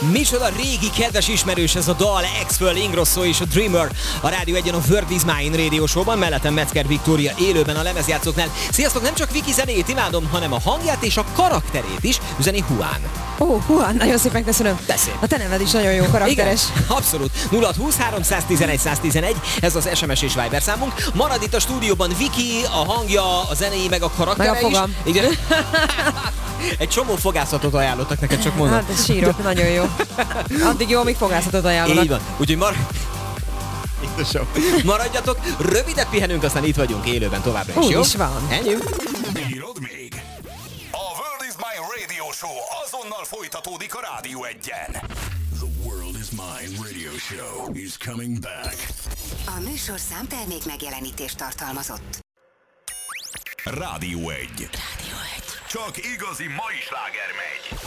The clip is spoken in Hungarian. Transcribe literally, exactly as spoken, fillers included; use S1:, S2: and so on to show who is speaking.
S1: Micsoda régi kedves ismerős ez a dal, Axel Ingrosso és a Dreamer. A Rádió egyen a World is Mine Radio Show-ban, mellettem Metzger Viktória élőben a lemezjátszóknál. Sziasztok, nem csak Viki zenéjét imádom, hanem a hangját és a karakterét is üzeni Juan.
S2: Ó, oh, Juan, nagyon szépen köszönöm.
S1: Beszél.
S2: A te neved is nagyon jó karakteres.
S1: Igen, abszolút. nulla húsz háromszáztizenegy száztizenegy, ez az es em es és Viber számunk. Marad itt a stúdióban Viki, a hangja, a zenéi, meg a karaktere
S2: meg a fogam.
S1: is. Igen. Egy csomó fogászatot ajánlottak neked, csak mondom.
S2: Hát ez sírok, nagyon jó. Addig jó, amíg fogászatot ajánlanak.
S1: Így van. Úgyhogy mar... maradjatok, rövidet pihenünk, aztán itt vagyunk élőben továbbra is,
S2: úgy
S1: jó?
S2: Úgy is van.
S1: Ennyi.
S3: Bírod még? A World is Mine Radio Show azonnal folytatódik a Rádió egyen. The World is Mine Radio Show is coming back.
S4: A műsorszám termék megjelenítést tartalmazott.
S3: Rádió egy.
S4: Rádió egy.
S3: Csak igazi mai sláger megy.